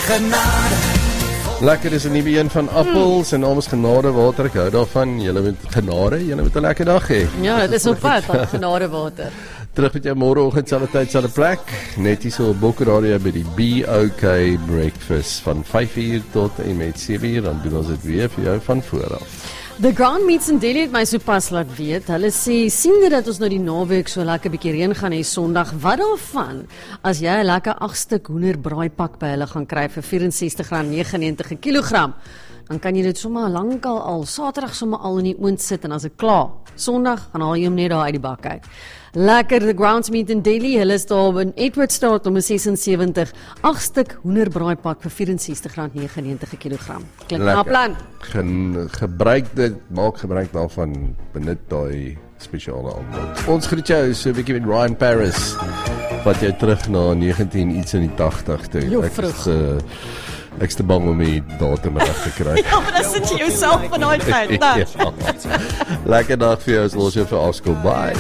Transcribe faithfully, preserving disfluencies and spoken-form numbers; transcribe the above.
genade. Lekker is 'n nuwe een van appels en namens genade water. Ek hou daarvan. Julle met genade, julle met 'n lekker dag hê. Ja, dit is op pad van genade water. Terug met jou môreoggend selfde tyd, selfde plek. Net hier so op Bokkeradio by die B O K Breakfast van vyf uur tot en met sewe uur, dan doen ons dit weer vir jou van voor af. The Ground Meats in Delhi het my so pas laat weet. Hulle sê, sien dat ons nou die naweek so lekker bietjie reën gaan hê Sondag. Wat daarvan as jy 'n lekker agt stuk hoenderbraaipak by hulle gaan kry vir vyf en sestig rand negenennegentig per kilogram? Dan kan jy dit sommer lankal al Saterdag sommer al in die oond sit en as dit klaar. Sondag gaan haal jy hom net daar uit die bak uit. Lekker, The Ground Meat in Delhi. Hulle is daar in Edwardstraat nommer sesensewentig. agt stuk hoenderbraaipak vir vyf en sestig rand negenennegentig per kilogram. Klink na plan. Gen, gebruik dit, maak gebruik daarvan, benut daai spesiale aanbod. Ons groet jou so 'n bietjie met Ryan Paris, wat jy terug na negentien iets in die tagtig toe. Jo, Ek vroeg. is uh, ek's te bang om die datum reg te kry. Ja, maar dan sit jy jouself van daai tyd. Ja. Lekker dag vir jou, as los jou vir afskool. Bye.